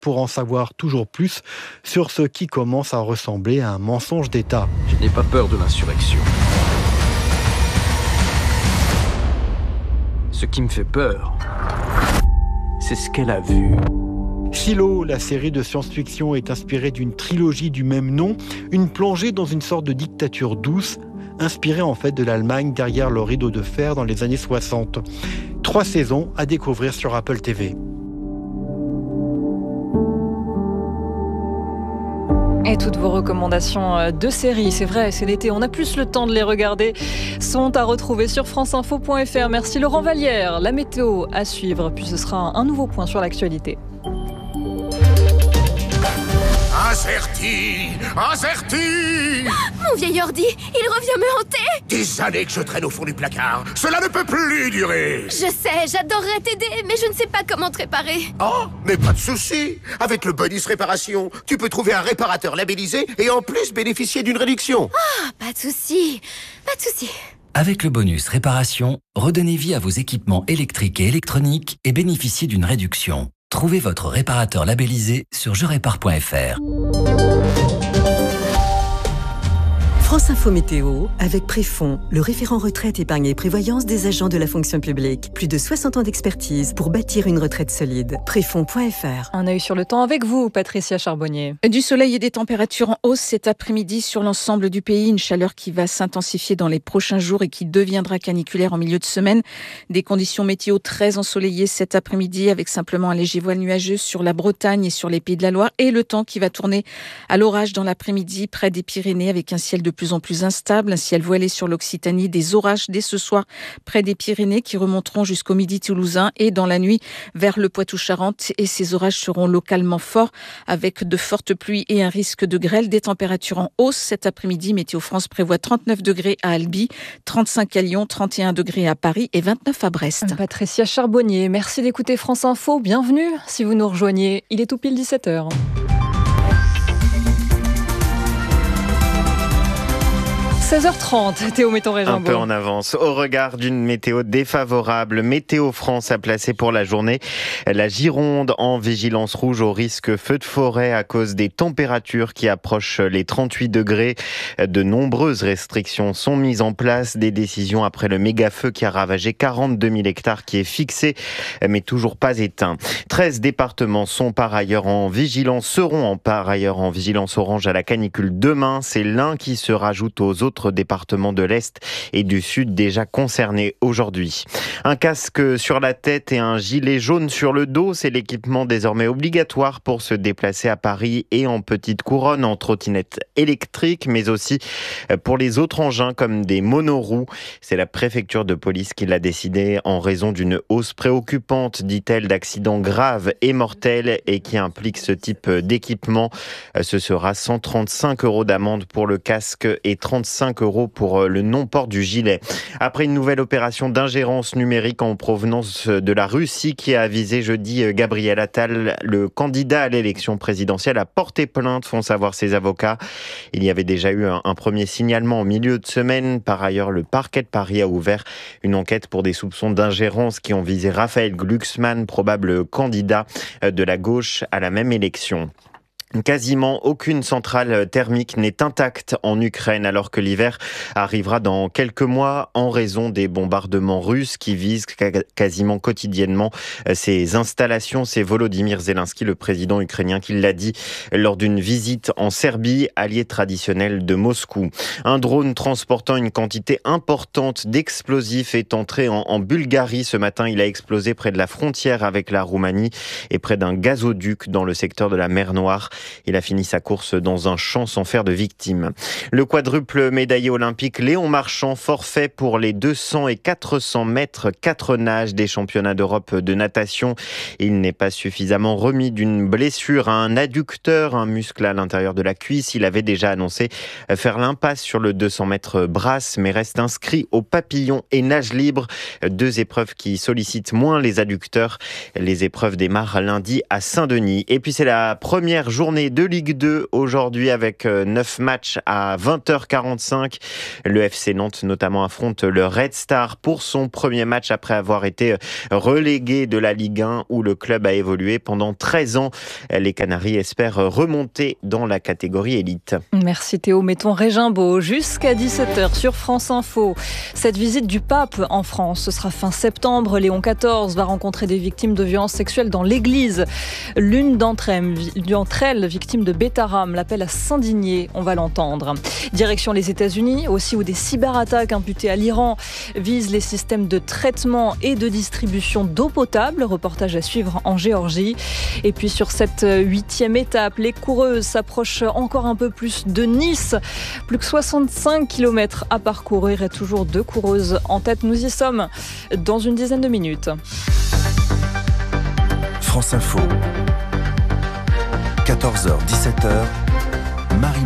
pour en savoir toujours plus sur ce qui commence à ressembler à un mensonge d'État. Je n'ai pas peur de l'insurrection. Ce qui me fait peur, c'est ce qu'elle a vu. Silo, la série de science-fiction, est inspirée d'une trilogie du même nom, une plongée dans une sorte de dictature douce, inspirée en fait de l'Allemagne derrière le rideau de fer dans les années 60. 3 saisons à découvrir sur Apple TV. Et toutes vos recommandations de séries, c'est vrai, c'est l'été, on a plus le temps de les regarder, sont à retrouver sur franceinfo.fr. Merci Laurent Vallière. La météo à suivre, puis ce sera un nouveau point sur l'actualité. Acerti. Mon vieil ordi, il revient me hanter. Des années que je traîne au fond du placard. Cela ne peut plus durer. Je sais, j'adorerais t'aider, mais je ne sais pas comment te réparer. Oh, mais pas de souci. Avec le bonus réparation, tu peux trouver un réparateur labellisé et en plus bénéficier d'une réduction. Ah, pas de souci, pas de souci. Avec le bonus réparation, redonnez vie à vos équipements électriques et électroniques et bénéficiez d'une réduction. Trouvez votre réparateur labellisé sur jerépare.fr. France Info Météo, avec Préfond, le référent retraite, épargne et prévoyance des agents de la fonction publique. Plus de 60 ans d'expertise pour bâtir une retraite solide. Préfond.fr. Un œil sur le temps avec vous, Patricia Charbonnier. Du soleil et des températures en hausse cet après-midi sur l'ensemble du pays. Une chaleur qui va s'intensifier dans les prochains jours et qui deviendra caniculaire en milieu de semaine. Des conditions météo très ensoleillées cet après-midi avec simplement un léger voile nuageux sur la Bretagne et sur les Pays de la Loire. Et le temps qui va tourner à l'orage dans l'après-midi près des Pyrénées avec un ciel de plus en plus instable, un ciel voilé sur l'Occitanie, des orages dès ce soir près des Pyrénées qui remonteront jusqu'au midi toulousain et dans la nuit vers le Poitou-Charentes. Et ces orages seront localement forts avec de fortes pluies et un risque de grêle. Des températures en hausse cet après-midi. Météo France prévoit 39 degrés à Albi, 35 à Lyon, 31 degrés à Paris et 29 à Brest. Patricia Charbonnier, merci d'écouter France Info. Bienvenue si vous nous rejoignez. Il est tout pile 17h. 16h30, Théo Méton-Régimbault. Un peu en avance. Au regard d'une météo défavorable, Météo France a placé pour la journée la Gironde en vigilance rouge au risque feu de forêt à cause des températures qui approchent les 38 degrés. De nombreuses restrictions sont mises en place. Des décisions après le méga-feu qui a ravagé 42 000 hectares qui est fixé mais toujours pas éteint. 13 départements seront par ailleurs en vigilance orange à la canicule demain. C'est l'un qui se rajoute aux autres départements de l'Est et du Sud déjà concernés aujourd'hui. Un casque sur la tête et un gilet jaune sur le dos, c'est l'équipement désormais obligatoire pour se déplacer à Paris et en petite couronne, en trottinette électrique, mais aussi pour les autres engins comme des monoroues. C'est la préfecture de police qui l'a décidé en raison d'une hausse préoccupante, dit-elle, d'accidents graves et mortels et qui implique ce type d'équipement. Ce sera 135 € d'amende pour le casque et 35 € pour le non-port du gilet. Après une nouvelle opération d'ingérence numérique en provenance de la Russie qui a visé jeudi Gabriel Attal, le candidat à l'élection présidentielle a porté plainte, font savoir ses avocats. Il y avait déjà eu un premier signalement en milieu de semaine. Par ailleurs, le parquet de Paris a ouvert une enquête pour des soupçons d'ingérence qui ont visé Raphaël Glucksmann, probable candidat de la gauche à la même élection. Quasiment aucune centrale thermique n'est intacte en Ukraine alors que l'hiver arrivera dans quelques mois en raison des bombardements russes qui visent quasiment quotidiennement ces installations. C'est Volodymyr Zelensky, le président ukrainien, qui l'a dit lors d'une visite en Serbie, allié traditionnel de Moscou. Un drone transportant une quantité importante d'explosifs est entré en Bulgarie ce matin. Il a explosé près de la frontière avec la Roumanie et près d'un gazoduc dans le secteur de la mer Noire. Il a fini sa course dans un champ sans faire de victimes. Le quadruple médaillé olympique Léon Marchand, forfait pour les 200 et 400 mètres 4 nages des championnats d'Europe de natation. Il n'est pas suffisamment remis d'une blessure à un adducteur, un muscle à l'intérieur de la cuisse. Il avait déjà annoncé faire l'impasse sur le 200 mètres brasse, mais reste inscrit au papillon et nage libre. 2 épreuves qui sollicitent moins les adducteurs. Les épreuves démarrent lundi à Saint-Denis. Et puis c'est la première journée journée de Ligue 2 aujourd'hui avec 9 matchs à 20h45. Le FC Nantes notamment affronte le Red Star pour son premier match après avoir été relégué de la Ligue 1 où le club a évolué pendant 13 ans. Les Canaries espèrent remonter dans la catégorie élite. Merci Théo. Mettons Régimbaud jusqu'à 17h sur France Info. Cette visite du pape en France, ce sera fin septembre. Léon XIV va rencontrer des victimes de violences sexuelles dans l'église. L'une d'entre elles, victime de Bétaram, l'appelle à s'indigner. On va l'entendre. Direction les États-Unis, aussi où des cyberattaques imputées à l'Iran visent les systèmes de traitement et de distribution d'eau potable. Reportage à suivre en Géorgie. Et puis sur cette 8e étape, les coureuses s'approchent encore un peu plus de Nice. Plus que 65 km à parcourir et toujours 2 coureuses en tête. Nous y sommes dans une dizaine de minutes. France Info. 14h-17h, Marie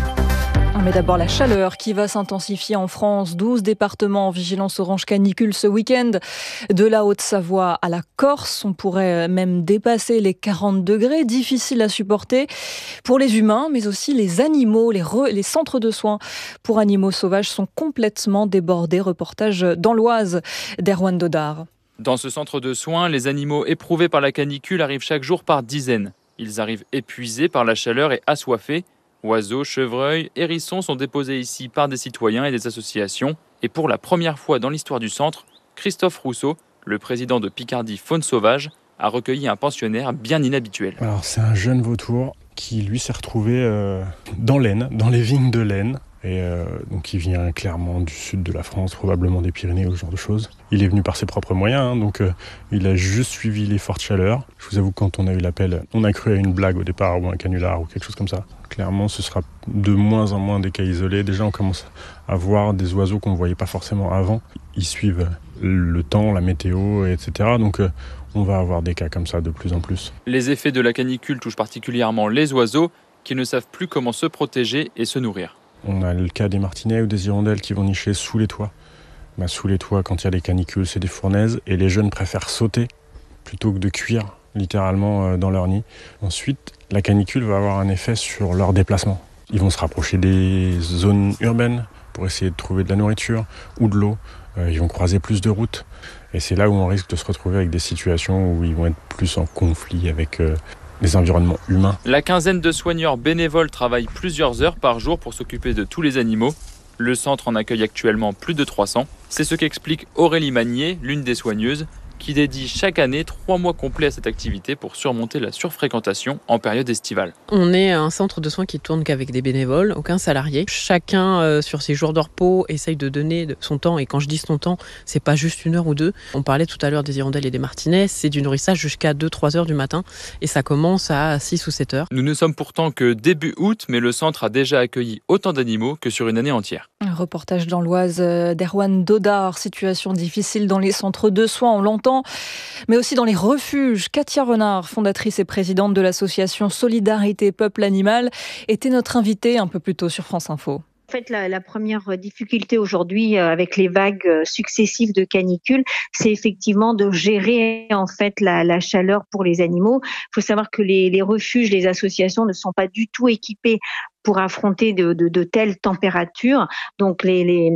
Maheu. Mais d'abord la chaleur qui va s'intensifier en France. 12 départements en vigilance orange canicule ce week-end. De la Haute-Savoie à la Corse, on pourrait même dépasser les 40 degrés. Difficile à supporter pour les humains, mais aussi les animaux. Les centres de soins pour animaux sauvages sont complètement débordés. Reportage dans l'Oise d'Erwan Dodard. Dans ce centre de soins, les animaux éprouvés par la canicule arrivent chaque jour par dizaines. Ils arrivent épuisés par la chaleur et assoiffés. Oiseaux, chevreuils, hérissons sont déposés ici par des citoyens et des associations. Et pour la première fois dans l'histoire du centre, Christophe Rousseau, le président de Picardie Faune Sauvage, a recueilli un pensionnaire bien inhabituel. Alors c'est un jeune vautour qui lui s'est retrouvé dans l'Aisne, dans les vignes de l'Aisne. Et donc il vient clairement du sud de la France, probablement des Pyrénées ou ce genre de choses. Il est venu par ses propres moyens, donc il a juste suivi les fortes chaleurs. Je vous avoue que quand on a eu l'appel, on a cru à une blague au départ ou un canular ou quelque chose comme ça. Clairement, ce sera de moins en moins des cas isolés. Déjà, on commence à voir des oiseaux qu'on ne voyait pas forcément avant. Ils suivent le temps, la météo, etc. Donc on va avoir des cas comme ça de plus en plus. Les effets de la canicule touchent particulièrement les oiseaux qui ne savent plus comment se protéger et se nourrir. On a le cas des martinets ou des hirondelles qui vont nicher sous les toits. Sous les toits, quand il y a des canicules, c'est des fournaises. Et les jeunes préfèrent sauter plutôt que de cuire littéralement dans leur nid. Ensuite, la canicule va avoir un effet sur leur déplacement. Ils vont se rapprocher des zones urbaines pour essayer de trouver de la nourriture ou de l'eau. Ils vont croiser plus de routes. Et c'est là où on risque de se retrouver avec des situations où ils vont être plus en conflit avec les environnements humains. La quinzaine de soigneurs bénévoles travaillent plusieurs heures par jour pour s'occuper de tous les animaux. Le centre en accueille actuellement plus de 300. C'est ce qu'explique Aurélie Magnier, l'une des soigneuses, qui dédie chaque année 3 mois complets à cette activité pour surmonter la surfréquentation en période estivale. On est un centre de soins qui tourne qu'avec des bénévoles, aucun salarié. Chacun, sur ses jours de repos, essaye de donner de son temps. Et quand je dis son temps, c'est pas juste 1 heure ou 2. On parlait tout à l'heure des hirondelles et des martinets. C'est du nourrissage jusqu'à 2-3 heures du matin. Et ça commence à 6 ou 7 heures. Nous ne sommes pourtant que début août, mais le centre a déjà accueilli autant d'animaux que sur une année entière. Un reportage dans l'Oise d'Erwan Dodard. Situation difficile dans les centres de soins, on l'entend, mais aussi dans les refuges. Katia Renard, fondatrice et présidente de l'association Solidarité Peuple Animal, était notre invitée un peu plus tôt sur France Info. En fait, la première difficulté aujourd'hui avec les vagues successives de canicule, c'est effectivement de gérer en fait la chaleur pour les animaux. Il faut savoir que les refuges, les associations ne sont pas du tout équipés pour affronter de telles températures. Donc les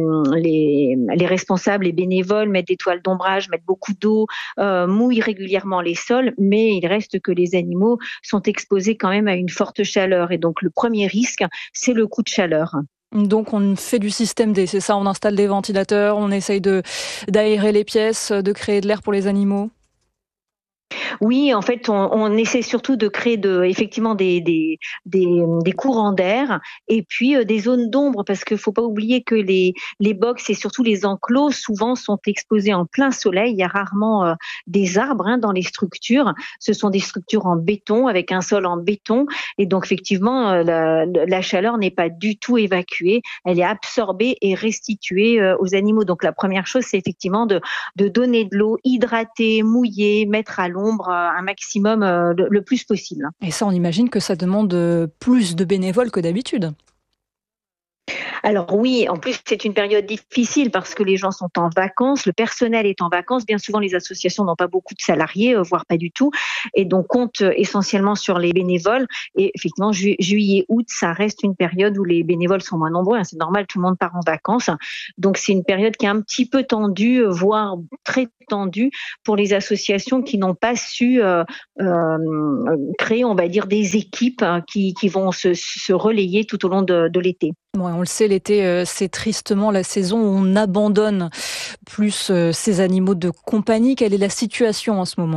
responsables, les bénévoles mettent des toiles d'ombrage, mettent beaucoup d'eau, mouillent régulièrement les sols, mais il reste que les animaux sont exposés quand même à une forte chaleur. Et donc le premier risque, c'est le coup de chaleur. Donc on fait du système D, c'est ça, on installe des ventilateurs, on essaye d'aérer les pièces, de créer de l'air pour les animaux. Oui, en fait, on essaie surtout de créer effectivement des courants d'air et puis des zones d'ombre, parce qu'il faut pas oublier que les box et surtout les enclos souvent sont exposés en plein soleil. Il y a rarement des arbres dans les structures. Ce sont des structures en béton avec un sol en béton, et donc effectivement la chaleur n'est pas du tout évacuée. Elle est absorbée et restituée aux animaux. Donc la première chose, c'est effectivement de donner de l'eau, hydrater, mouiller, mettre à l'ombre un maximum le plus possible. Et ça, on imagine que ça demande plus de bénévoles que d'habitude. Alors oui, en plus c'est une période difficile parce que les gens sont en vacances, le personnel est en vacances. Bien souvent les associations n'ont pas beaucoup de salariés, voire pas du tout, et donc comptent essentiellement sur les bénévoles. Et effectivement, juillet, août, ça reste une période où les bénévoles sont moins nombreux. C'est normal, tout le monde part en vacances. Donc c'est une période qui est un petit peu tendue, voire très tendue pour les associations qui n'ont pas su créer, on va dire, des équipes qui vont se relayer tout au long de l'été. Ouais, on le sait, l'été, c'est tristement la saison où on abandonne plus ces animaux de compagnie. Quelle est la situation en ce moment ?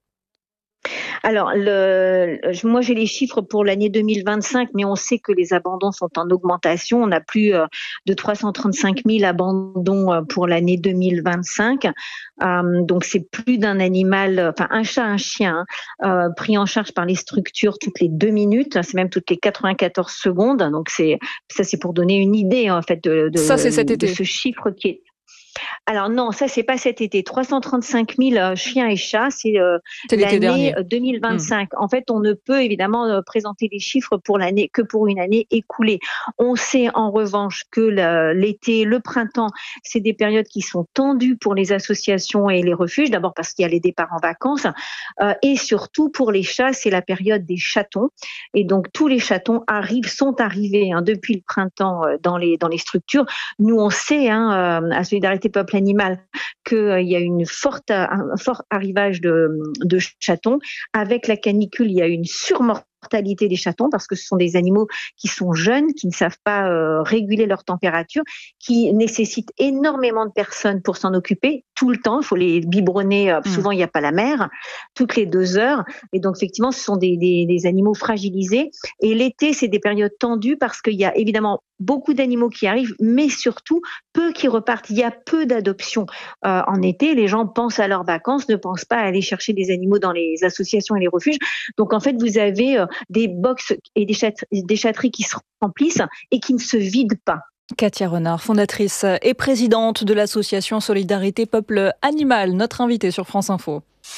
Alors, moi j'ai les chiffres pour l'année 2025, mais on sait que les abandons sont en augmentation. On a plus de 335 000 abandons pour l'année 2025. Donc c'est plus d'un animal, enfin un chat, un chien, pris en charge par les structures toutes les 2 minutes. C'est même toutes les 94 secondes. Donc c'est pour donner une idée en fait ça, c'est cet été. De ce chiffre qui est. Alors non, ça c'est pas cet été. 335 000 chiens et chats, c'est l'année 2025. En fait, on ne peut évidemment présenter les chiffres pour l'année que pour une année écoulée. On sait en revanche que l'été, le printemps, c'est des périodes qui sont tendues pour les associations et les refuges. D'abord parce qu'il y a les départs en vacances et surtout pour les chats, c'est la période des chatons. Et donc tous les chatons sont arrivés depuis le printemps dans les structures. Nous on sait à Solidarité Peuple Animal qu'il y a un fort arrivage de chatons. Avec la canicule, il y a une surmortalité des chatons parce que ce sont des animaux qui sont jeunes, qui ne savent pas réguler leur température, qui nécessitent énormément de personnes pour s'en occuper tout le temps. Il faut les biberonner, souvent il n'y a pas la mère, toutes les 2 heures. Et donc effectivement, ce sont des animaux fragilisés. Et l'été, c'est des périodes tendues parce qu'il y a évidemment beaucoup d'animaux qui arrivent, mais surtout peu qui repartent. Il y a peu d'adoptions en été. Les gens pensent à leurs vacances, ne pensent pas à aller chercher des animaux dans les associations et les refuges. Donc en fait, vous avez des box et des chatteries qui se remplissent et qui ne se vident pas. Katia Renard, fondatrice et présidente de l'association Solidarité Peuple Animal, notre invitée sur France Info.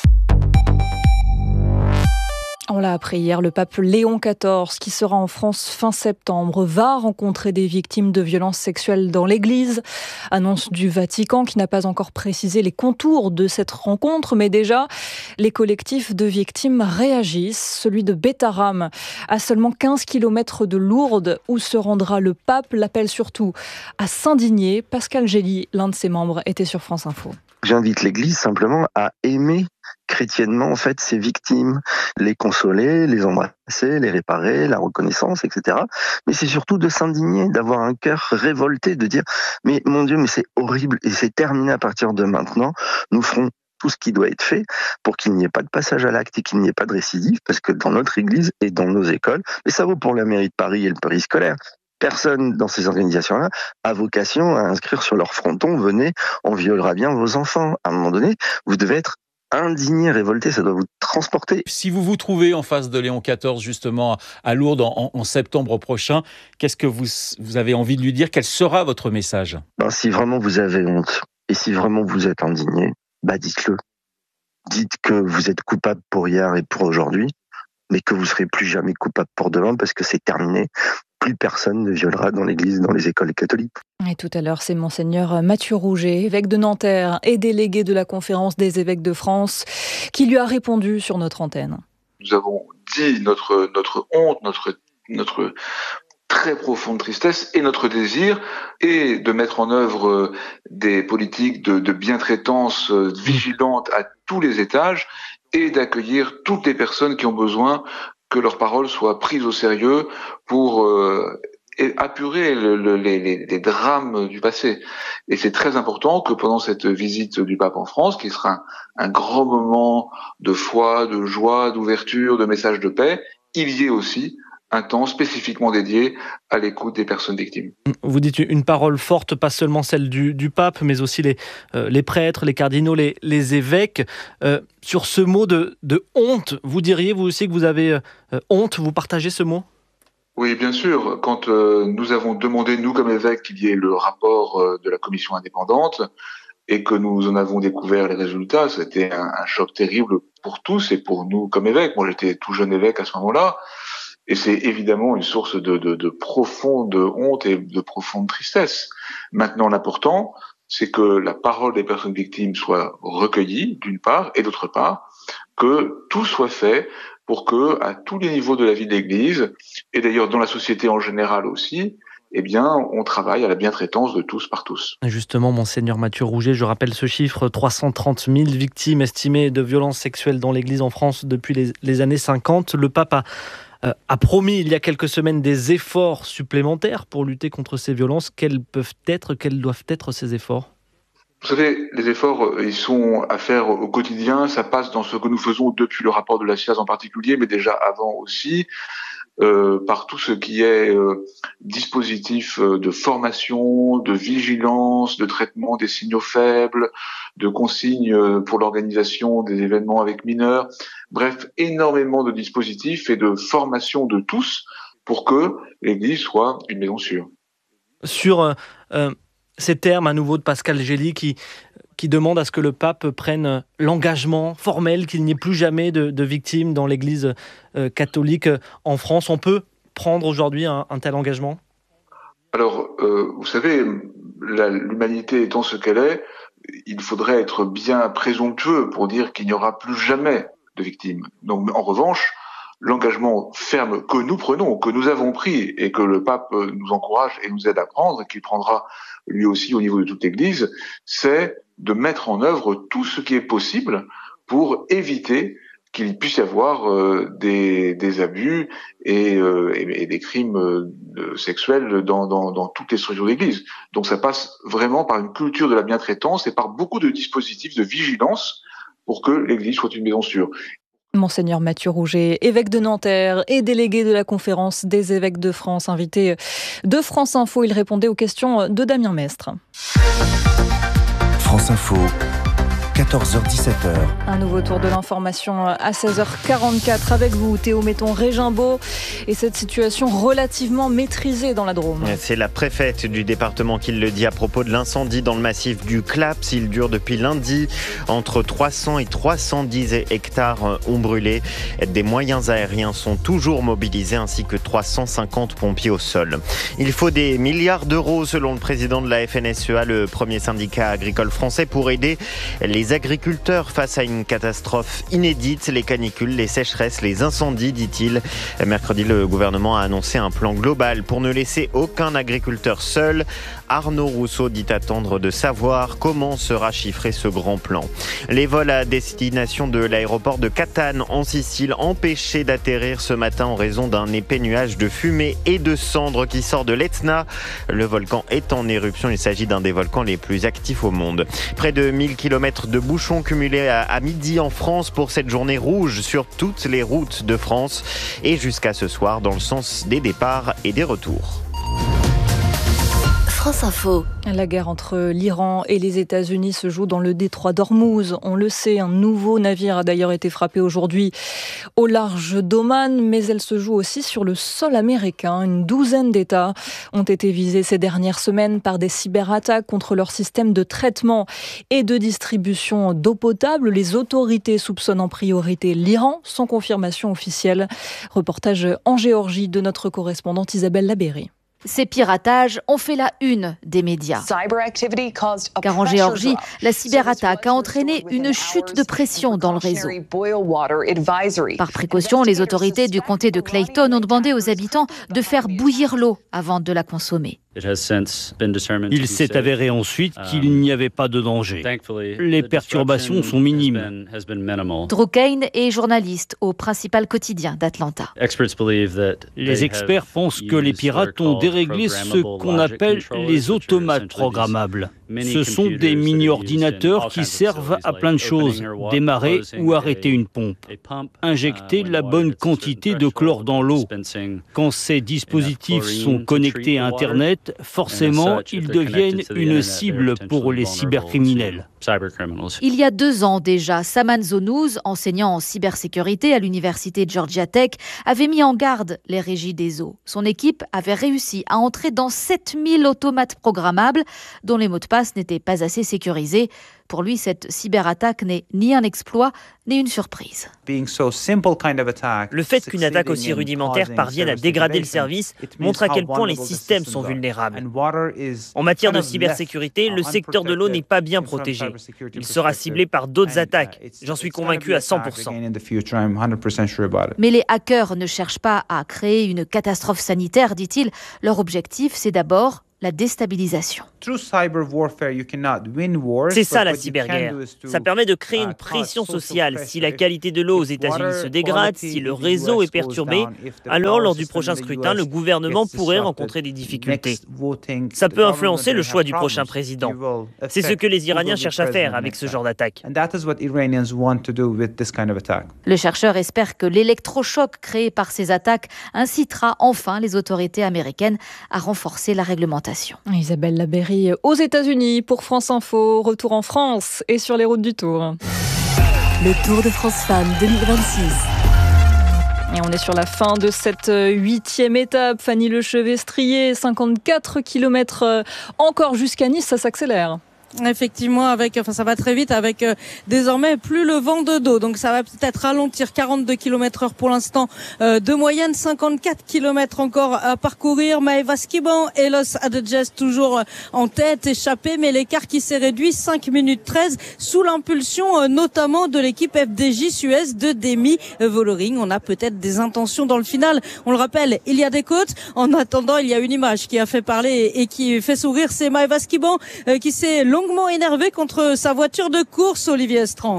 On l'a appris hier, le pape Léon XIV, qui sera en France fin septembre, va rencontrer des victimes de violences sexuelles dans l'Église. Annonce du Vatican qui n'a pas encore précisé les contours de cette rencontre, mais déjà, les collectifs de victimes réagissent. Celui de Bétharram, à seulement 15 km de Lourdes, où se rendra le pape, l'appelle surtout à s'indigner. Pascal Gély, l'un de ses membres, était sur France Info. J'invite l'Église simplement à aimer chrétiennement en fait ces victimes, les consoler, les embrasser, les réparer, la reconnaissance, etc. Mais c'est surtout de s'indigner, d'avoir un cœur révolté, de dire mais mon Dieu, mais c'est horrible et c'est terminé à partir de maintenant. Nous ferons tout ce qui doit être fait pour qu'il n'y ait pas de passage à l'acte et qu'il n'y ait pas de récidive, parce que dans notre Église et dans nos écoles, et ça vaut pour la mairie de Paris et le périscolaire, personne dans ces organisations-là a vocation à inscrire sur leur fronton « Venez, on violera bien vos enfants ». À un moment donné, vous devez être indigné, révolté, ça doit vous transporter. Si vous vous trouvez en face de Léon XIV, justement, à Lourdes en septembre prochain, qu'est-ce que vous avez envie de lui dire ? Quel sera votre message ? Si vraiment vous avez honte et si vraiment vous êtes indigné, dites-le. Dites que vous êtes coupable pour hier et pour aujourd'hui, mais que vous ne serez plus jamais coupable pour demain parce que c'est terminé. Plus personne ne violera dans l'Église, dans les écoles catholiques. Et tout à l'heure, c'est Monseigneur Mathieu Rouget, évêque de Nanterre et délégué de la Conférence des évêques de France, qui lui a répondu sur notre antenne. Nous avons dit notre honte, notre très profonde tristesse et notre désir, et de mettre en œuvre des politiques de bientraitance vigilantes à tous les étages, et d'accueillir toutes les personnes qui ont besoin que leurs paroles soient prises au sérieux pour apurer les drames du passé. Et c'est très important que pendant cette visite du pape en France, qui sera un grand moment de foi, de joie, d'ouverture, de message de paix, il y ait aussi un temps spécifiquement dédié à l'écoute des personnes victimes. Vous dites une parole forte, pas seulement celle du pape, mais aussi les prêtres, les cardinaux, les évêques. Sur ce mot de honte, vous diriez vous aussi que vous avez honte, vous partagez ce mot ? Oui, bien sûr. Quand nous avons demandé, nous comme évêques, qu'il y ait le rapport de la commission indépendante et que nous en avons découvert les résultats, c'était un choc terrible pour tous et pour nous comme évêques. Moi, j'étais tout jeune évêque à ce moment-là. Et c'est évidemment une source de profonde honte et de profonde tristesse. Maintenant, l'important, c'est que la parole des personnes victimes soit recueillie, d'une part, et d'autre part, que tout soit fait pour que, à tous les niveaux de la vie de l'Église, et d'ailleurs dans la société en général aussi, eh bien, on travaille à la bientraitance de tous par tous. Justement, Monseigneur Mathieu Rouget, je rappelle ce chiffre, 330 000 victimes estimées de violences sexuelles dans l'Église en France depuis les années 50. Le pape a promis il y a quelques semaines des efforts supplémentaires pour lutter contre ces violences. Quels doivent être ces efforts ? Vous savez, les efforts, ils sont à faire au quotidien. Ça passe dans ce que nous faisons depuis le rapport de la SIAZ en particulier, mais déjà avant aussi, par tout ce qui est dispositif de formation, de vigilance, de traitement des signaux faibles, de consignes pour l'organisation des événements avec mineurs. Bref, énormément de dispositifs et de formation de tous pour que l'Église soit une maison sûre. Sur ces termes à nouveau de Pascal Gély qui demande à ce que le pape prenne l'engagement formel qu'il n'y ait plus jamais de victimes dans l'Église catholique en France. On peut prendre aujourd'hui un tel engagement ? Alors, vous savez, l'humanité étant ce qu'elle est, il faudrait être bien présomptueux pour dire qu'il n'y aura plus jamais de victimes. Donc, en revanche, l'engagement ferme que nous prenons, que nous avons pris et que le pape nous encourage et nous aide à prendre, et qu'il prendra lui aussi au niveau de toute l'Église, c'est de mettre en œuvre tout ce qui est possible pour éviter qu'il puisse y avoir des abus et des crimes sexuels dans toutes les structures d'Église. Donc ça passe vraiment par une culture de la bientraitance et par beaucoup de dispositifs de vigilance pour que l'Église soit une maison sûre. Monseigneur Mathieu Rouget, évêque de Nanterre et délégué de la Conférence des évêques de France, invité de France Info, il répondait aux questions de Damien Mestre. France Info, 14h-17h. Un nouveau tour de l'information à 16h44 avec vous, Théo Metton-Régimbaud, et cette situation relativement maîtrisée dans la Drôme. C'est la préfète du département qui le dit à propos de l'incendie dans le massif du Claps. Il dure depuis lundi. Entre 300 et 310 hectares ont brûlé. Des moyens aériens sont toujours mobilisés ainsi que 350 pompiers au sol. Il faut des milliards d'euros selon le président de la FNSEA, le premier syndicat agricole français, pour aider les agriculteurs face à une catastrophe inédite, les canicules, les sécheresses, les incendies, dit-il. Mercredi, le gouvernement a annoncé un plan global pour ne laisser aucun agriculteur seul. Arnaud Rousseau dit attendre de savoir comment sera chiffré ce grand plan. Les vols à destination de l'aéroport de Catane en Sicile empêchés d'atterrir ce matin en raison d'un épais nuage de fumée et de cendres qui sort de l'Etna. Le volcan est en éruption. Il s'agit d'un des volcans les plus actifs au monde. Près de 1000 km de bouchons cumulés à midi en France pour cette journée rouge sur toutes les routes de France et jusqu'à ce soir dans le sens des départs et des retours. France Info. La guerre entre l'Iran et les États-Unis se joue dans le détroit d'Ormuz. On le sait, un nouveau navire a d'ailleurs été frappé aujourd'hui au large d'Oman, mais elle se joue aussi sur le sol américain. Une douzaine d'États ont été visés ces dernières semaines par des cyberattaques contre leur système de traitement et de distribution d'eau potable. Les autorités soupçonnent en priorité l'Iran, sans confirmation officielle. Reportage en Géorgie de notre correspondante Isabelle Labéry. Ces piratages ont fait la une des médias. Car en Géorgie, la cyberattaque a entraîné une chute de pression dans le réseau. Par précaution, les autorités du comté de Clayton ont demandé aux habitants de faire bouillir l'eau avant de la consommer. Il s'est avéré ensuite qu'il n'y avait pas de danger. Les perturbations sont minimes. Drew Kane est journaliste au principal quotidien d'Atlanta. Les experts pensent que les pirates ont déréglé ce qu'on appelle les automates programmables. Ce sont des mini-ordinateurs qui servent à plein de choses. Démarrer ou arrêter une pompe. Injecter la bonne quantité de chlore dans l'eau. Quand ces dispositifs sont connectés à Internet, forcément, ils deviennent une cible pour les cybercriminels. Il y a 2 ans déjà, Saman Zonouz, enseignant en cybersécurité à l'université Georgia Tech, avait mis en garde les régies des eaux. Son équipe avait réussi à entrer dans 7000 automates programmables dont les mots de passe n'étaient pas assez sécurisés. Pour lui, cette cyberattaque n'est ni un exploit, ni une surprise. Le fait qu'une attaque aussi rudimentaire parvienne à dégrader le service montre à quel point les systèmes sont vulnérables. En matière de cybersécurité, le secteur de l'eau n'est pas bien protégé. Il sera ciblé par d'autres attaques. J'en suis convaincu à 100%. Mais les hackers ne cherchent pas à créer une catastrophe sanitaire, dit-il. Leur objectif, c'est d'abord la déstabilisation. C'est ça la cyberguerre. Ça permet de créer une pression sociale. Si la qualité de l'eau aux États-Unis se dégrade, si le réseau est perturbé, alors lors du prochain scrutin, le gouvernement pourrait rencontrer des difficultés. Ça peut influencer le choix du prochain président. C'est ce que les Iraniens cherchent à faire avec ce genre d'attaque. Le chercheur espère que l'électrochoc créé par ces attaques incitera enfin les autorités américaines à renforcer la réglementation. Isabelle Labeyrie aux États-Unis pour France Info. Retour en France et sur les routes du Tour. Le Tour de France Femmes 2026. Et on est sur la fin de cette 8e étape. Fanny Lechevestrier, 54 km encore jusqu'à Nice, ça s'accélère. Effectivement, ça va très vite avec désormais plus le vent de dos. Donc ça va peut-être ralentir, 42 km/h pour l'instant de moyenne, 54 km encore à parcourir. Maëva Skiban et Los Adejes toujours en tête, échappé, mais l'écart qui s'est réduit, 5 minutes 13, sous l'impulsion notamment de l'équipe FDJ Suez de Demi Vollering. On a peut-être des intentions dans le final. On le rappelle, il y a des côtes. En attendant, il y a une image qui a fait parler et qui fait sourire. C'est Maëva Skiban qui s'est longuement énervé contre sa voiture de course, Olivier Estran.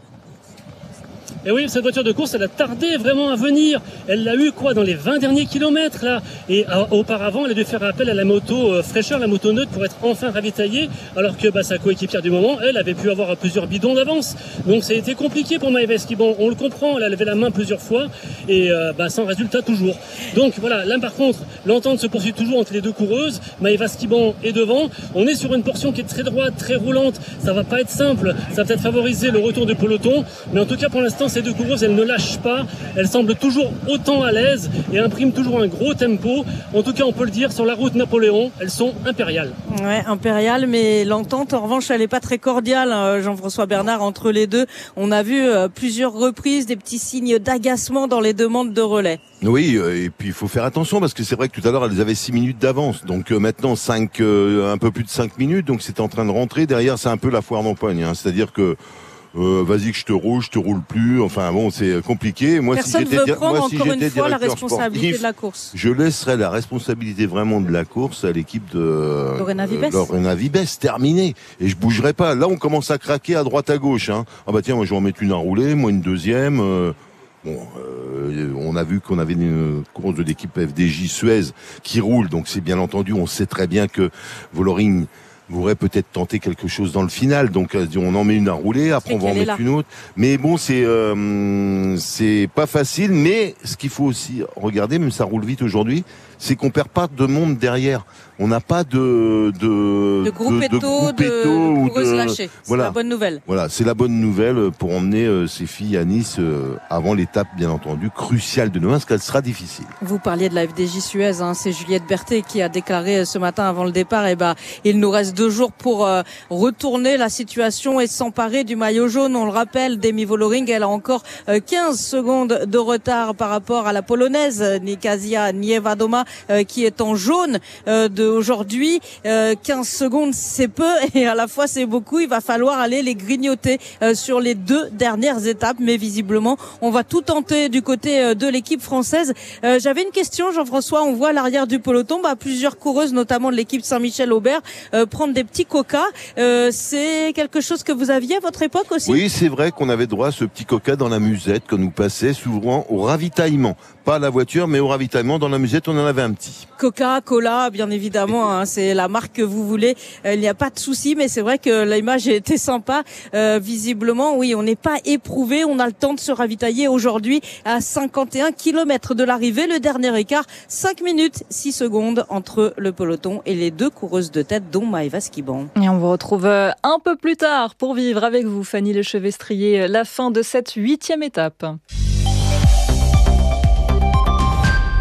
Et oui, cette voiture de course, elle a tardé vraiment à venir. Elle l'a eu dans les 20 derniers kilomètres là. Et auparavant, elle a dû faire appel à la moto fraîcheur, la moto neutre, pour être enfin ravitaillée, alors que sa coéquipière du moment, elle avait pu avoir plusieurs bidons d'avance. Donc ça a été compliqué pour Maëva Skiban. On le comprend, elle a levé la main plusieurs fois et sans résultat toujours. Donc voilà, là par contre, l'entente se poursuit toujours entre les deux coureuses. Maëva Skiban est devant. On est sur une portion qui est très droite, très roulante. Ça va pas être simple. Ça va peut-être favoriser le retour du peloton. Mais en tout cas, pour l'instant, ces deux coureuses, elles ne lâchent pas. Elles semblent toujours autant à l'aise et impriment toujours un gros tempo. En tout cas, on peut le dire, sur la route Napoléon, elles sont impériales. Ouais, impériales, mais l'entente, en revanche, elle n'est pas très cordiale, Jean-François Bernard, entre les deux. On a vu plusieurs reprises des petits signes d'agacement dans les demandes de relais. Oui, et puis il faut faire attention parce que c'est vrai que tout à l'heure, elles avaient 6 minutes d'avance. Donc maintenant, un peu plus de 5 minutes. Donc c'est en train de rentrer. Derrière, c'est un peu la foire d'empoigne. C'est-à-dire que vas-y que je te roule plus. Enfin bon, c'est compliqué. Moi, personne ne veut prendre encore une fois la responsabilité de la course. Je laisserai la responsabilité vraiment de la course à l'équipe de Lorena Vibes, terminé. Et je bougerai pas. Là, on commence à craquer à droite à gauche. Ah bah tiens, moi je vais en mettre une à rouler, moi une deuxième. On a vu qu'on avait une course de l'équipe FDJ Suez qui roule. Donc c'est bien entendu, on sait très bien que Vollering voudrait peut-être tenter quelque chose dans le final, donc on en met une à rouler, après on va en mettre une autre. Mais bon, c'est pas facile, mais ce qu'il faut aussi regarder, même ça roule vite aujourd'hui, c'est qu'on perd pas de monde derrière. On n'a pas de groupetto, de coureuses lâchées. Voilà. C'est la bonne nouvelle. Voilà, c'est la bonne nouvelle pour emmener ces filles à Nice avant l'étape, bien entendu, cruciale de demain, parce qu'elle sera difficile. Vous parliez de la FDJ Suez, c'est Juliette Berthet qui a déclaré ce matin avant le départ, il nous reste 2 jours pour retourner la situation et s'emparer du maillot jaune. On le rappelle, Demi Vollering, elle a encore 15 secondes de retard par rapport à la polonaise Nikasia Niewedoma qui est en jaune d'aujourd'hui. 15 secondes, c'est peu et à la fois c'est beaucoup. Il va falloir aller les grignoter sur les 2 dernières étapes, mais visiblement on va tout tenter du côté de l'équipe française. J'avais une question, Jean-François. On voit à l'arrière du peloton plusieurs coureuses, notamment de l'équipe Saint-Michel-Aubert, prendre des petits coca. C'est quelque chose que vous aviez à votre époque aussi? Oui, c'est vrai qu'on avait droit à ce petit coca dans la musette que nous passait souvent au ravitaillement. Pas à la voiture, mais au ravitaillement. Dans la musette, on en avait un petit. Coca-Cola, bien évidemment, c'est la marque que vous voulez. Il n'y a pas de souci, mais c'est vrai que l'image était sympa. Visiblement, oui, on n'est pas éprouvé. On a le temps de se ravitailler aujourd'hui à 51 km de l'arrivée. Le dernier écart, 5 minutes 6 secondes entre le peloton et les 2 coureuses de tête, dont Maëva Skiban. Et on vous retrouve un peu plus tard pour vivre avec vous, Fanny Lechevestrier, la fin de cette 8e étape. Nous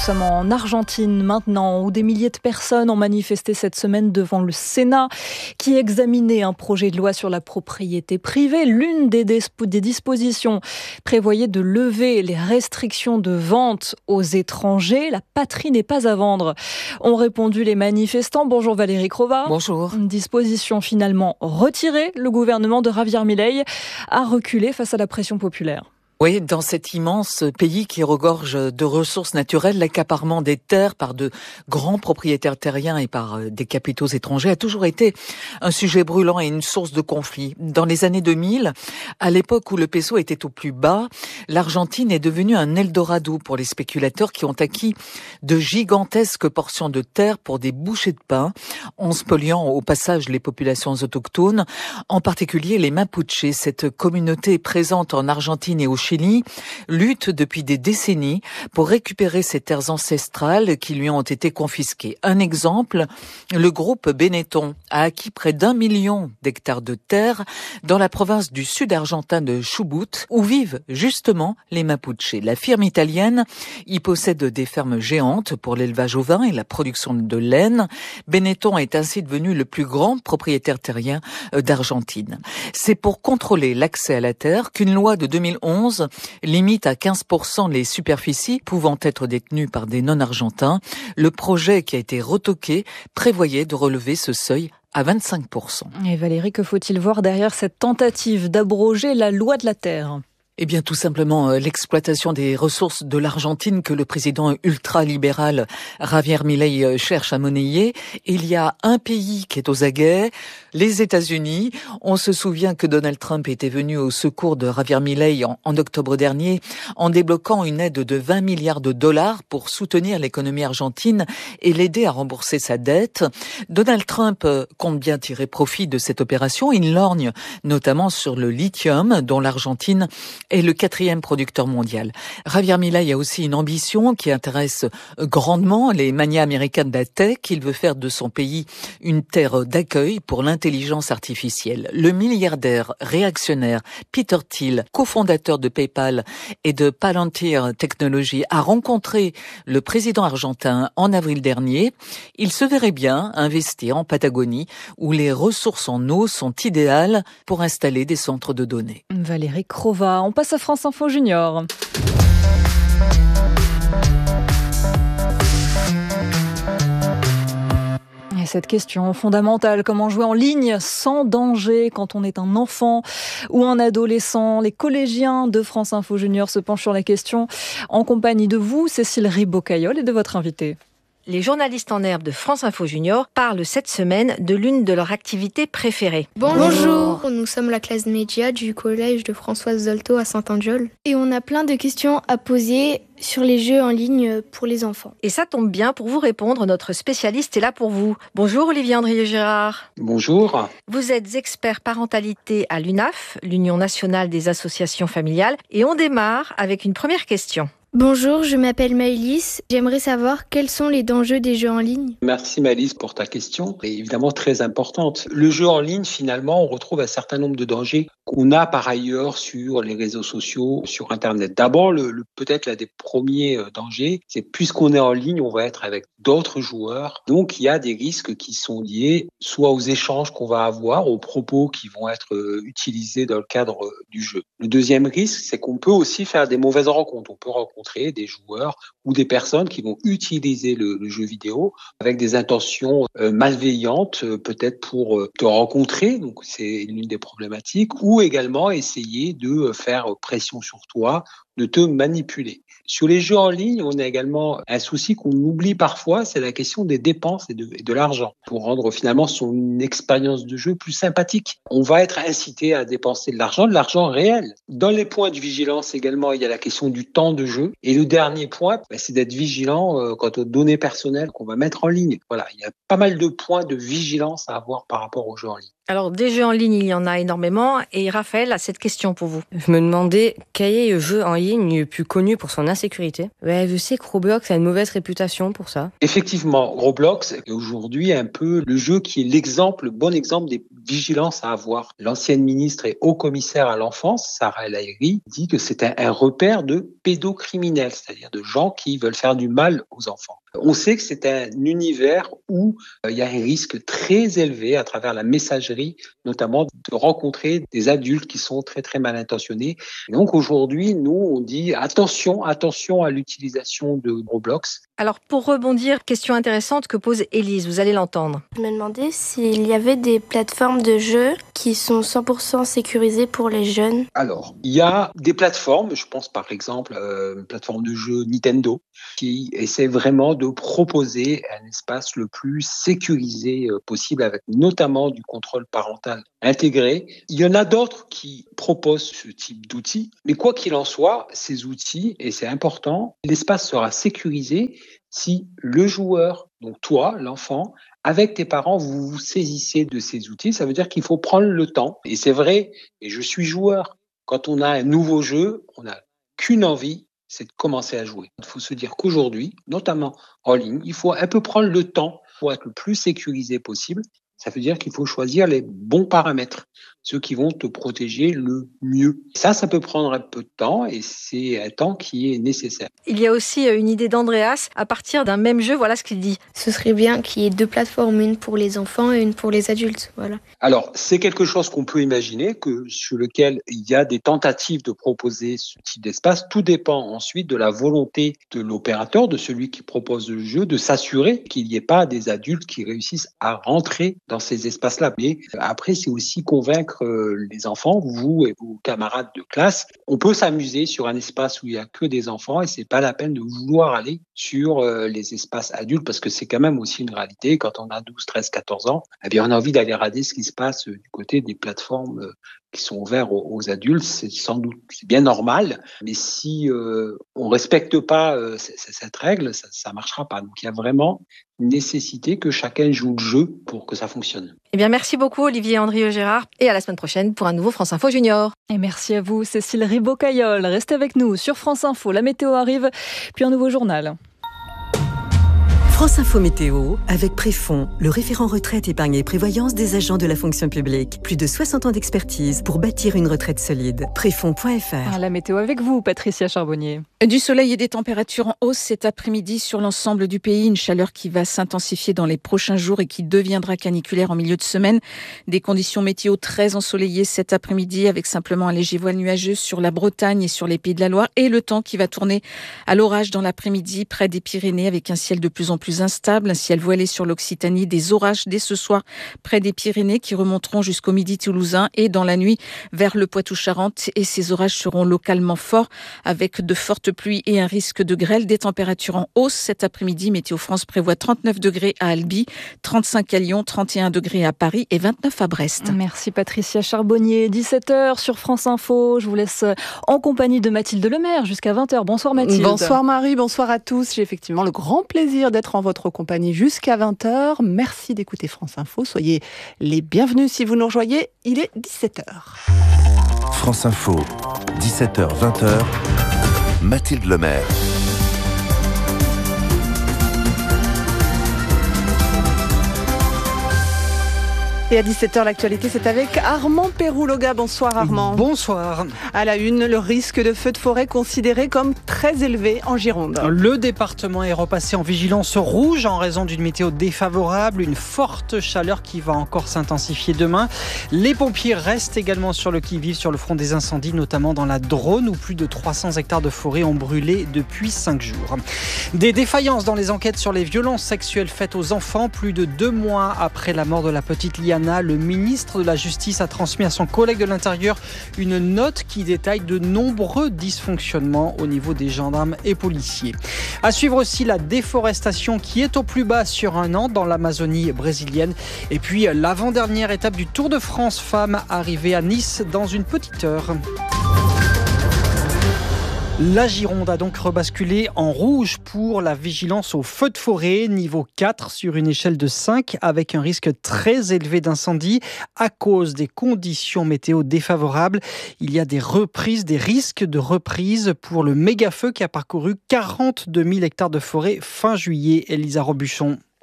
sommes en Argentine maintenant, où des milliers de personnes ont manifesté cette semaine devant le Sénat, qui examinait un projet de loi sur la propriété privée. L'une des dispositions prévoyait de lever les restrictions de vente aux étrangers. La patrie n'est pas à vendre, ont répondu les manifestants. Bonjour Valérie Crova. Bonjour. Une disposition finalement retirée. Le gouvernement de Javier Milei a reculé face à la pression populaire. Oui, dans cet immense pays qui regorge de ressources naturelles, l'accaparement des terres par de grands propriétaires terriens et par des capitaux étrangers a toujours été un sujet brûlant et une source de conflit. Dans les années 2000, à l'époque où le peso était au plus bas, l'Argentine est devenue un Eldorado pour les spéculateurs qui ont acquis de gigantesques portions de terre pour des bouchées de pain, en spoliant au passage les populations autochtones, en particulier les Mapuches. Cette communauté présente en Argentine et au Chili lutte depuis des décennies pour récupérer ces terres ancestrales qui lui ont été confisquées. Un exemple, le groupe Benetton a acquis près d'1 million d'hectares de terre dans la province du sud argentin de Chubut, où vivent justement les Mapuches. La firme italienne y possède des fermes géantes pour l'élevage ovin et la production de laine. Benetton est ainsi devenu le plus grand propriétaire terrien d'Argentine. C'est pour contrôler l'accès à la terre qu'une loi de 2011 limite à 15% les superficies pouvant être détenues par des non-argentins. Le projet qui a été retoqué prévoyait de relever ce seuil à 25%. Et Valérie, que faut-il voir derrière cette tentative d'abroger la loi de la terre ? Eh bien, tout simplement, l'exploitation des ressources de l'Argentine que le président ultralibéral Javier Milei cherche à monnayer. Il y a un pays qui est aux aguets, les États-Unis. On se souvient que Donald Trump était venu au secours de Javier Milei en octobre dernier en débloquant une aide de 20 milliards de dollars pour soutenir l'économie argentine et l'aider à rembourser sa dette. Donald Trump compte bien tirer profit de cette opération. Il lorgne notamment sur le lithium dont l'Argentine est le 4e producteur mondial. Javier Milei a aussi une ambition qui intéresse grandement les magnats américains de la tech. Il veut faire de son pays une terre d'accueil pour l'intelligence artificielle. Le milliardaire réactionnaire Peter Thiel, cofondateur de PayPal et de Palantir Technologies, a rencontré le président argentin en avril dernier. Il se verrait bien investir en Patagonie, où les ressources en eau sont idéales pour installer des centres de données. Valérie Crova. On passe à France Info Junior. Et cette question fondamentale, comment jouer en ligne sans danger quand on est un enfant ou un adolescent? Les collégiens de France Info Junior se penchent sur la question en compagnie de vous, Cécile Ribocayol, et de votre invité. Les journalistes en herbe de France Info Junior parlent cette semaine de l'une de leurs activités préférées. Bonjour, nous sommes la classe média du collège de Françoise Zolto à Saint-Andiol. Et on a plein de questions à poser sur les jeux en ligne pour les enfants. Et ça tombe bien, pour vous répondre, notre spécialiste est là pour vous. Bonjour Olivier Andrieux-Girard. Bonjour. Vous êtes expert parentalité à l'UNAF, l'Union nationale des associations familiales. Et on démarre avec une première question. Bonjour, je m'appelle Maëlys. J'aimerais savoir quels sont les dangers des jeux en ligne. Merci Maëlys pour ta question, et évidemment très importante. Le jeu en ligne, finalement, on retrouve un certain nombre de dangers qu'on a par ailleurs sur les réseaux sociaux, sur Internet. D'abord, peut-être l'un des premiers dangers, c'est puisqu'on est en ligne, on va être avec d'autres joueurs. Donc, il y a des risques qui sont liés soit aux échanges qu'on va avoir, aux propos qui vont être utilisés dans le cadre du jeu. Le deuxième risque, c'est qu'on peut aussi faire des mauvaises rencontres. On peut rencontrer des joueurs ou des personnes qui vont utiliser le jeu vidéo avec des intentions malveillantes, peut-être pour te rencontrer, donc c'est l'une des problématiques, ou également essayer de faire pression sur toi, de te manipuler. Sur les jeux en ligne, on a également un souci qu'on oublie parfois, c'est la question des dépenses et de l'argent, pour rendre finalement son expérience de jeu plus sympathique. On va être incité à dépenser de l'argent réel. Dans les points de vigilance également, il y a la question du temps de jeu. Et le dernier point, c'est d'être vigilant quant aux données personnelles qu'on va mettre en ligne. Voilà, il y a pas mal de points de vigilance à avoir par rapport aux jeux en ligne. Alors, des jeux en ligne, il y en a énormément. Et Raphaël a cette question pour vous. Je me demandais quel est le jeu en ligne le plus connu pour son insécurité. Je sais que Roblox a une mauvaise réputation pour ça. Effectivement, Roblox est aujourd'hui un peu le jeu qui est le bon exemple des vigilance à avoir. L'ancienne ministre et haut-commissaire à l'enfance, Sarah El Haïry, dit que c'est un repère de pédocriminels, c'est-à-dire de gens qui veulent faire du mal aux enfants. On sait que c'est un univers où il y a un risque très élevé à travers la messagerie, notamment de rencontrer des adultes qui sont très très mal intentionnés. Et donc aujourd'hui, nous, on dit attention à l'utilisation de Roblox. Alors pour rebondir, question intéressante que pose Élise, vous allez l'entendre. Je me demandais s'il y avait des plateformes de jeux qui sont 100% sécurisées pour les jeunes. Alors, il y a des plateformes, je pense par exemple une plateforme de jeux Nintendo, qui essaie vraiment de proposer un espace le plus sécurisé possible, avec notamment du contrôle parental intégré. Il y en a d'autres qui proposent ce type d'outils, mais quoi qu'il en soit, ces outils, et c'est important, l'espace sera sécurisé si le joueur, donc toi, l'enfant, avec tes parents, vous vous saisissez de ces outils. Ça veut dire qu'il faut prendre le temps. Et c'est vrai, et je suis joueur, quand on a un nouveau jeu, on n'a qu'une envie, c'est de commencer à jouer. Il faut se dire qu'aujourd'hui, notamment en ligne, il faut un peu prendre le temps pour être le plus sécurisé possible. Ça veut dire qu'il faut choisir les bons paramètres, ceux qui vont te protéger le mieux. Ça peut prendre un peu de temps et c'est un temps qui est nécessaire. Il y a aussi une idée d'Andreas, à partir d'un même jeu, voilà ce qu'il dit. Ce serait bien qu'il y ait 2 plateformes, une pour les enfants et une pour les adultes. Voilà. Alors, c'est quelque chose qu'on peut imaginer, sur lequel il y a des tentatives de proposer ce type d'espace. Tout dépend ensuite de la volonté de l'opérateur, de celui qui propose le jeu, de s'assurer qu'il n'y ait pas des adultes qui réussissent à rentrer dans ces espaces-là. Mais après, c'est aussi convaincre les enfants, vous et vos camarades de classe. On peut s'amuser sur un espace où il n'y a que des enfants et c'est pas la peine de vouloir aller sur les espaces adultes parce que c'est quand même aussi une réalité. Quand on a 12, 13, 14 ans, eh bien, on a envie d'aller regarder ce qui se passe du côté des plateformes qui sont ouvertes aux adultes. C'est bien normal. Mais si on respecte pas cette règle, ça marchera pas. Donc, il y a vraiment une nécessité que chacun joue le jeu pour que ça fonctionne. Eh bien, merci beaucoup Olivier Andrieux-Gérard et à la semaine prochaine pour un nouveau France Info Junior. Et merci à vous Cécile Ribaud-Caillol. Restez avec nous sur France Info. La météo arrive, puis un nouveau journal. France Info Météo, avec Préfond, le référent retraite, épargne et prévoyance des agents de la fonction publique. Plus de 60 ans d'expertise pour bâtir une retraite solide. Préfond.fr. La météo avec vous, Patricia Charbonnier. Du soleil et des températures en hausse cet après-midi sur l'ensemble du pays. Une chaleur qui va s'intensifier dans les prochains jours et qui deviendra caniculaire en milieu de semaine. Des conditions météo très ensoleillées cet après-midi avec simplement un léger voile nuageux sur la Bretagne et sur les Pays de la Loire. Et le temps qui va tourner à l'orage dans l'après-midi près des Pyrénées avec un ciel de plus en plus instable, un ciel voilé sur l'Occitanie, des orages dès ce soir près des Pyrénées qui remonteront jusqu'au midi toulousain et dans la nuit vers le Poitou-Charentes. Et ces orages seront localement forts avec de fortes pluies et un risque de grêle. Des températures en hausse cet après-midi. Météo France prévoit 39 degrés à Albi, 35 à Lyon, 31 degrés à Paris et 29 à Brest. Merci Patricia Charbonnier. 17h sur France Info. Je vous laisse en compagnie de Mathilde Lemaire jusqu'à 20h. Bonsoir Mathilde. Bonsoir Marie, bonsoir à tous. J'ai effectivement le grand plaisir d'être en votre compagnie jusqu'à 20h. Merci d'écouter France Info. Soyez les bienvenus si vous nous rejoignez. Il est 17h. France Info, 17h, 20h. Mathilde Lemaire. Et à 17h, l'actualité, c'est avec Armand Pérouloga. Bonsoir Armand. Bonsoir. À la une, le risque de feu de forêt considéré comme très élevé en Gironde. Le département est repassé en vigilance rouge en raison d'une météo défavorable, une forte chaleur qui va encore s'intensifier demain. Les pompiers restent également sur le qui-vive sur le front des incendies, notamment dans la Drône où plus de 300 hectares de forêt ont brûlé depuis 5 jours. Des défaillances dans les enquêtes sur les violences sexuelles faites aux enfants. Plus de 2 mois après la mort de la petite Liana, le ministre de la Justice a transmis à son collègue de l'Intérieur une note qui détaille de nombreux dysfonctionnements au niveau des gendarmes et policiers. À suivre aussi la déforestation qui est au plus bas sur un an dans l'Amazonie brésilienne. Et puis l'avant-dernière étape du Tour de France Femmes arrivée à Nice dans une petite heure. La Gironde a donc rebasculé en rouge pour la vigilance au feu de forêt, niveau 4 sur une échelle de 5, avec un risque très élevé d'incendie à cause des conditions météo défavorables. Il y a des risques de reprise pour le méga-feu qui a parcouru 42 000 hectares de forêt fin juillet. Elisa Robuchon.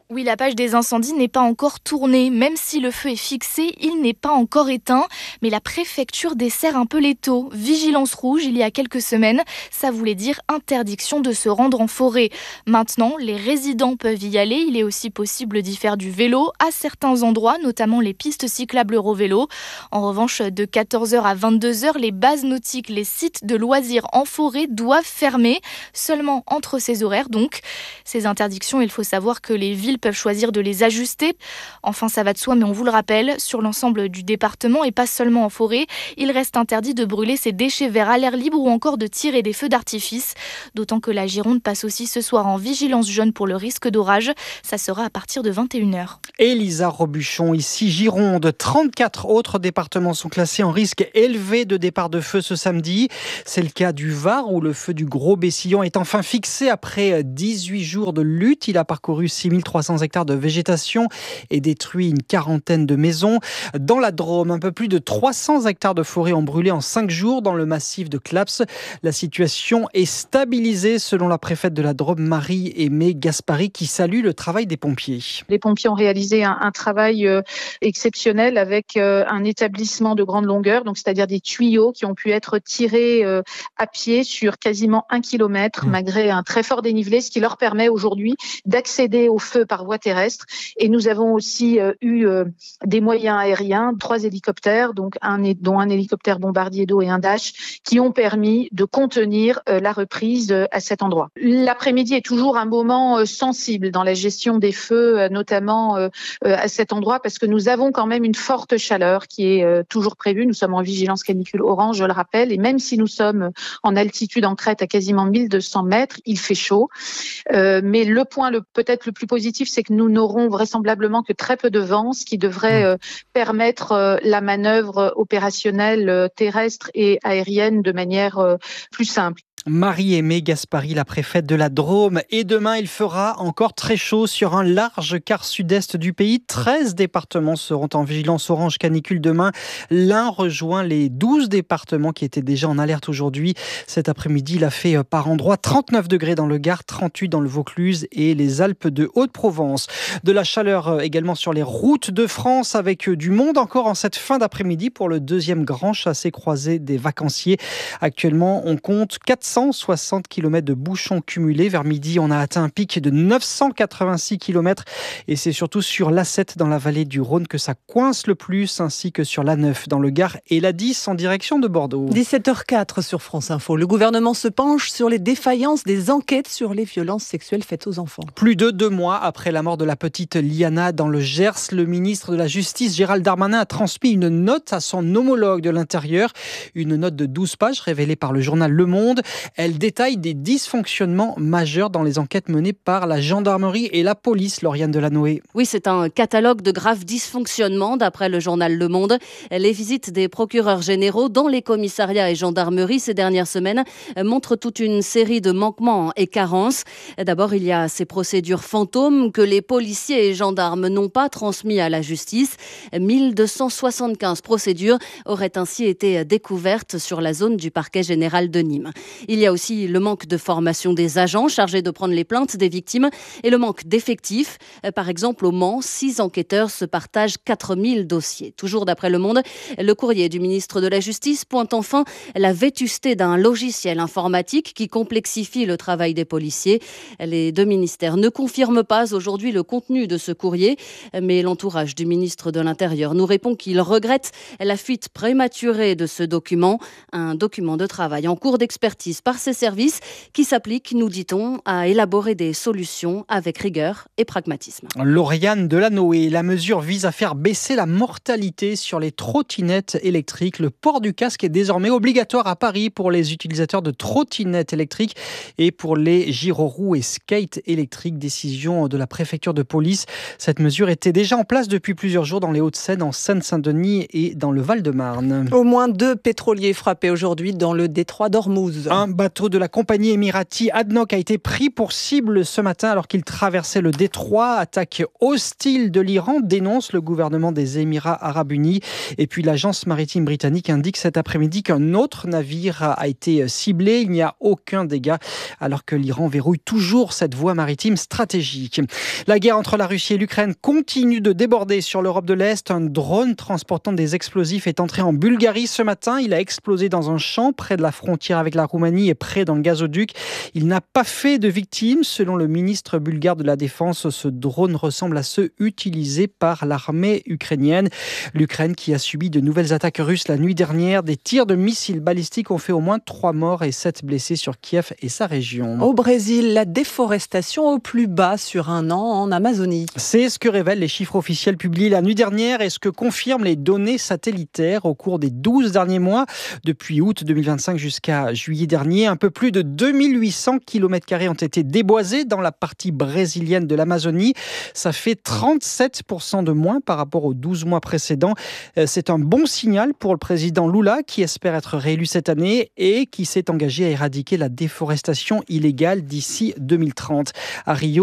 Oui, la page des incendies n'est pas encore tournée. Même si le feu est fixé, il n'est pas encore éteint. Mais la préfecture dessert un peu l'étau. Vigilance rouge il y a quelques semaines. Ça voulait dire interdiction de se rendre en forêt. Maintenant, les résidents peuvent y aller. Il est aussi possible d'y faire du vélo à certains endroits, notamment les pistes cyclables Eurovélo. En revanche, de 14h à 22h, les bases nautiques, les sites de loisirs en forêt doivent fermer. Seulement entre ces horaires, donc. Ces interdictions, il faut savoir que les villes peuvent choisir de les ajuster. Enfin, ça va de soi, mais on vous le rappelle, sur l'ensemble du département et pas seulement en forêt, il reste interdit de brûler ses déchets verts à l'air libre ou encore de tirer des feux d'artifice. D'autant que la Gironde passe aussi ce soir en vigilance jaune pour le risque d'orage. Ça sera à partir de 21h. Elisa Robuchon, ici Gironde. 34 autres départements sont classés en risque élevé de départ de feu ce samedi. C'est le cas du Var où le feu du Gros Bessillon est enfin fixé après 18 jours de lutte. Il a parcouru 6300 hectares de végétation et détruit une quarantaine de maisons. Dans la Drôme, un peu plus de 300 hectares de forêt ont brûlé en 5 jours dans le massif de Claps. La situation est stabilisée selon la préfète de la Drôme, Marie-Aimée Gaspari, qui salue le travail des pompiers. Les pompiers ont réalisé un travail exceptionnel avec un établissement de grande longueur, donc c'est-à-dire des tuyaux qui ont pu être tirés à pied sur quasiment 1 kilomètre malgré un très fort dénivelé, ce qui leur permet aujourd'hui d'accéder au feu par voie terrestre. Et nous avons aussi eu des moyens aériens, 3 hélicoptères, dont un hélicoptère bombardier d'eau et un Dash, qui ont permis de contenir la reprise à cet endroit. L'après-midi est toujours un moment sensible dans la gestion des feux, notamment à cet endroit, parce que nous avons quand même une forte chaleur qui est toujours prévue. Nous sommes en vigilance canicule orange, je le rappelle, et même si nous sommes en altitude en crête à quasiment 1200 mètres, il fait chaud. Mais le point peut-être le plus positif, c'est que nous n'aurons vraisemblablement que très peu de vent, ce qui devrait permettre la manœuvre opérationnelle terrestre et aérienne de manière plus simple. Marie-Aimée Gaspari, la préfète de la Drôme. Et demain, il fera encore très chaud sur un large quart sud-est du pays. 13 départements seront en vigilance orange canicule demain. L'Ain rejoint les 12 départements qui étaient déjà en alerte aujourd'hui. Cet après-midi, il a fait par endroits 39 degrés dans le Gard, 38 dans le Vaucluse et les Alpes de Haute-Provence. De la chaleur également sur les routes de France avec du monde encore en cette fin d'après-midi pour le deuxième grand chassé-croisé des vacanciers. Actuellement, on compte 460 km de bouchons cumulés. Vers midi, on a atteint un pic de 986 km et c'est surtout sur l'A7 dans la vallée du Rhône que ça coince le plus, ainsi que sur l'A9 dans le Gard et l'A10 en direction de Bordeaux. 17h04 sur France Info. Le gouvernement se penche sur les défaillances des enquêtes sur les violences sexuelles faites aux enfants. Plus de 2 mois après la mort de la petite Liana dans le Gers, le ministre de la Justice, Gérald Darmanin, a transmis une note à son homologue de l'Intérieur. Une note de 12 pages révélée par le journal Le Monde. Elle détaille des dysfonctionnements majeurs dans les enquêtes menées par la gendarmerie et la police, Lauriane Delanoë. Oui, c'est un catalogue de graves dysfonctionnements d'après le journal Le Monde. Les visites des procureurs généraux dans les commissariats et gendarmeries ces dernières semaines montrent toute une série de manquements et carences. D'abord, il y a ces procédures fantômes que les policiers et gendarmes n'ont pas transmis à la justice. 1275 procédures auraient ainsi été découvertes sur la zone du parquet général de Nîmes. Il y a aussi le manque de formation des agents chargés de prendre les plaintes des victimes et le manque d'effectifs. Par exemple, au Mans, 6 enquêteurs se partagent 4000 dossiers. Toujours d'après Le Monde, le courrier du ministre de la Justice pointe enfin la vétusté d'un logiciel informatique qui complexifie le travail des policiers. Les 2 ministères ne confirment pas aujourd'hui le contenu de ce courrier, mais l'entourage du ministre de l'Intérieur nous répond qu'il regrette la fuite prématurée de ce document, un document de travail en cours d'expertise par ses services qui s'applique, nous dit-on, à élaborer des solutions avec rigueur et pragmatisme. Lauriane Delanoë, la mesure vise à faire baisser la mortalité sur les trottinettes électriques. Le port du casque est désormais obligatoire à Paris pour les utilisateurs de trottinettes électriques et pour les gyroroues et skates électriques. Décision de la préfecture de police. Cette mesure était déjà en place depuis plusieurs jours dans les Hauts-de-Seine, en Seine-Saint-Denis et dans le Val-de-Marne. Au moins 2 pétroliers frappés aujourd'hui dans le détroit d'Ormuz. Un bateau de la compagnie émirati ADNOC a été pris pour cible ce matin alors qu'il traversait le détroit. Attaque hostile de l'Iran, dénonce le gouvernement des Émirats arabes unis. Et puis l'agence maritime britannique indique cet après-midi qu'un autre navire a été ciblé. Il n'y a aucun dégât alors que l'Iran verrouille toujours cette voie maritime stratégique. La guerre entre la Russie et l'Ukraine continue de déborder sur l'Europe de l'Est. Un drone transportant des explosifs est entré en Bulgarie ce matin. Il a explosé dans un champ près de la frontière avec la Roumanie et près dans le gazoduc. Il n'a pas fait de victimes. Selon le ministre bulgare de la Défense, ce drone ressemble à ceux utilisés par l'armée ukrainienne. L'Ukraine qui a subi de nouvelles attaques russes la nuit dernière. Des tirs de missiles balistiques ont fait au moins 3 morts et 7 blessés sur Kiev et sa région. Au Brésil, la déforestation au plus bas sur un an en Amazonie. C'est ce que révèlent les chiffres officiels publiés la nuit dernière et ce que confirment les données satellitaires au cours des 12 derniers mois. Depuis août 2025 jusqu'à juillet dernier, un peu plus de 2800 km² ont été déboisés dans la partie brésilienne de l'Amazonie. Ça fait 37% de moins par rapport aux 12 mois précédents. C'est un bon signal pour le président Lula qui espère être réélu cette année et qui s'est engagé à éradiquer la déforestation illégale d'ici 2030. À Rio,